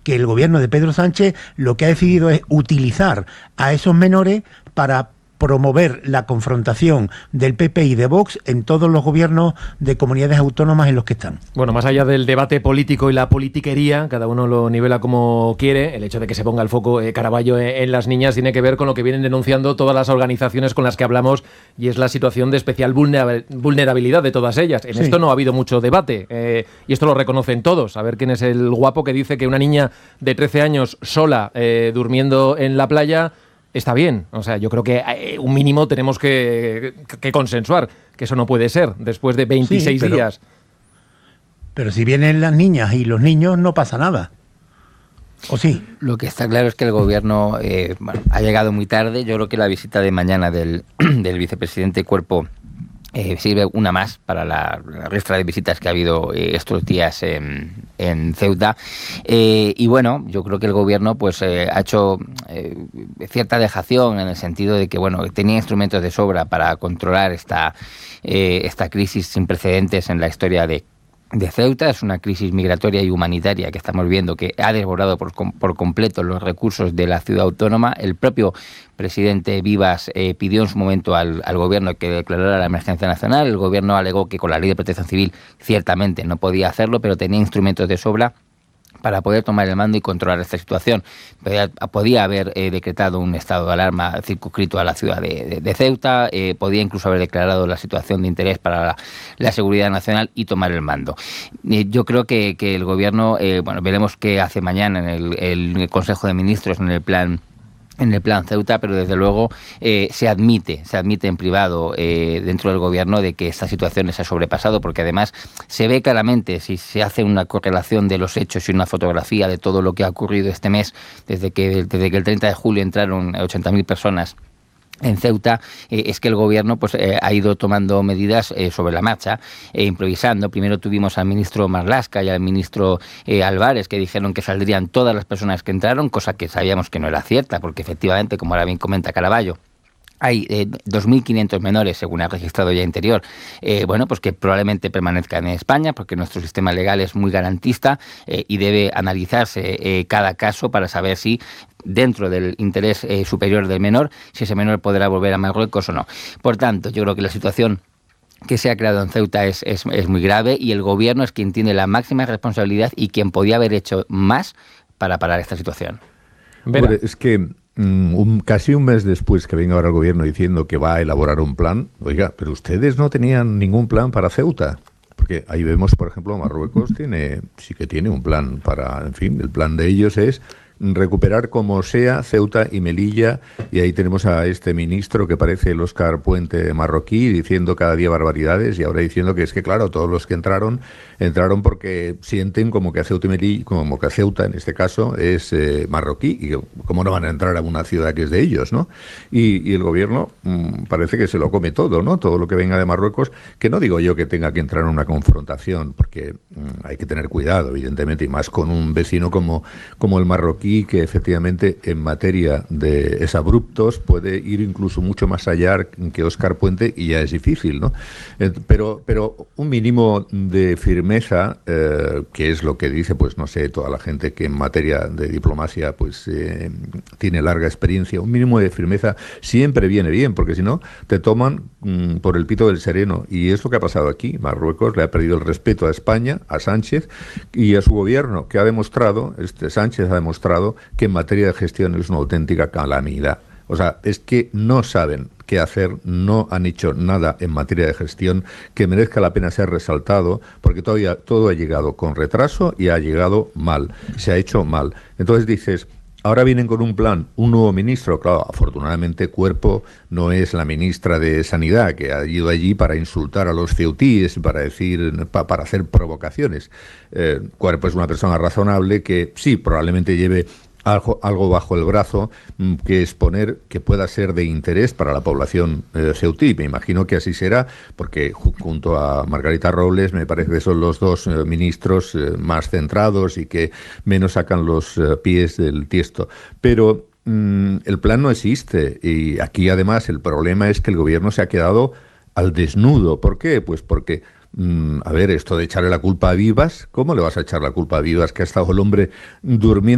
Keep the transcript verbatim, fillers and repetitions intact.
que el gobierno de Pedro Sánchez lo que ha decidido es utilizar a esos menores para promover la confrontación del P P y de Vox en todos los gobiernos de comunidades autónomas en los que están. Bueno, más allá del debate político y la politiquería, cada uno lo nivela como quiere, el hecho de que se ponga el foco eh, Caraballo en, en las niñas tiene que ver con lo que vienen denunciando todas las organizaciones con las que hablamos, y es la situación de especial vulnerabilidad de todas ellas. En sí. Esto no ha habido mucho debate, eh, y esto lo reconocen todos. A ver quién es el guapo que dice que una niña de trece años sola, eh, durmiendo en la playa, está bien. O sea, yo creo que eh, un mínimo tenemos que, que consensuar, que eso no puede ser después de veintiséis sí, pero, días. Pero si vienen las niñas y los niños, no pasa nada. ¿O sí? Lo que está claro es que el gobierno eh, bueno, ha llegado muy tarde. Yo creo que la visita de mañana del, del vicepresidente Cuerpo Eh, sirve una más para la, la resta de visitas que ha habido eh, estos días en, en Ceuta, eh, y bueno, yo creo que el gobierno pues eh, ha hecho eh, cierta dejación en el sentido de que bueno, tenía instrumentos de sobra para controlar esta, eh, esta crisis sin precedentes en la historia de de Ceuta. Es una crisis migratoria y humanitaria que estamos viendo que ha desbordado por, por completo los recursos de la ciudad autónoma. El propio presidente Vivas eh, pidió en su momento al, al gobierno que declarara la emergencia nacional. El gobierno alegó que con la ley de protección civil ciertamente no podía hacerlo, pero tenía instrumentos de sobra para poder tomar el mando y controlar esta situación. Podía, podía haber eh, decretado un estado de alarma circunscrito a la ciudad de, de, de Ceuta, eh, podía incluso haber declarado la situación de interés para la, la seguridad nacional y tomar el mando. Eh, yo creo que, que el gobierno, eh, bueno, veremos qué hace mañana en el, el Consejo de Ministros en el plan en el plan Ceuta, pero desde luego eh, se admite, se admite en privado eh, dentro del gobierno de que esta situación se ha sobrepasado, porque además se ve claramente, si se hace una correlación de los hechos y una fotografía de todo lo que ha ocurrido este mes, desde que, desde que el treinta de julio entraron ochenta mil personas en Ceuta, eh, es que el gobierno pues eh, ha ido tomando medidas eh, sobre la marcha, eh, improvisando. Primero tuvimos al ministro Marlaska y al ministro eh, Álvarez, que dijeron que saldrían todas las personas que entraron, cosa que sabíamos que no era cierta, porque efectivamente, como ahora bien comenta Caraballo, hay eh, dos mil quinientos menores, según ha registrado ya Interior, eh, bueno, pues que probablemente permanezcan en España, porque nuestro sistema legal es muy garantista eh, y debe analizarse eh, cada caso para saber si, dentro del interés eh, superior del menor, si ese menor podrá volver a Marruecos o no. Por tanto, yo creo que la situación que se ha creado en Ceuta es, es, es muy grave, y el gobierno es quien tiene la máxima responsabilidad y quien podía haber hecho más para parar esta situación. Bueno, es que Un, casi un mes después que venga ahora el gobierno diciendo que va a elaborar un plan, oiga, pero ustedes no tenían ningún plan para Ceuta, porque ahí vemos, por ejemplo, Marruecos tiene, sí que tiene un plan para, en fin, el plan de ellos es recuperar como sea Ceuta y Melilla, y ahí tenemos a este ministro que parece el Óscar Puente marroquí diciendo cada día barbaridades, y ahora diciendo que es que claro, todos los que entraron entraron porque sienten como que a Ceuta y Melilla, como que a Ceuta en este caso es eh, marroquí, y cómo no van a entrar a una ciudad que es de ellos, ¿no? Y, y el gobierno mmm, parece que se lo come todo, ¿no? Todo lo que venga de Marruecos, que no digo yo que tenga que entrar en una confrontación, porque mmm, hay que tener cuidado, evidentemente, y más con un vecino como, como el marroquí, y que efectivamente en materia de exabruptos puede ir incluso mucho más allá que Óscar Puente, y ya es difícil, ¿no? Eh, pero, pero un mínimo de firmeza, eh, que es lo que dice, pues no sé, toda la gente que en materia de diplomacia pues eh, tiene larga experiencia, un mínimo de firmeza siempre viene bien, porque si no te toman mm, por el pito del sereno, y es lo que ha pasado aquí. Marruecos le ha perdido el respeto a España, a Sánchez y a su gobierno, que ha demostrado, este Sánchez ha demostrado que en materia de gestión es una auténtica calamidad. O sea, es que no saben qué hacer, no han hecho nada en materia de gestión que merezca la pena ser resaltado, porque todavía todo ha llegado con retraso y ha llegado mal, se ha hecho mal. Entonces dices, ahora vienen con un plan, un nuevo ministro. Claro, afortunadamente Cuerpo no es la ministra de Sanidad, que ha ido allí para insultar a los ceutíes, para decir, pa, para hacer provocaciones. Eh, Cuerpo es una persona razonable que sí, probablemente lleve algo, algo bajo el brazo que exponer, que pueda ser de interés para la población eh, ceutí. Me imagino que así será, porque junto a Margarita Robles me parece que son los dos eh, ministros eh, más centrados y que menos sacan los eh, pies del tiesto. Pero mmm, el plan no existe, y aquí además el problema es que el gobierno se ha quedado al desnudo. ¿Por qué? Pues porque a ver, esto de echarle la culpa a Vivas, ¿cómo le vas a echar la culpa a Vivas, que ha estado el hombre durmiendo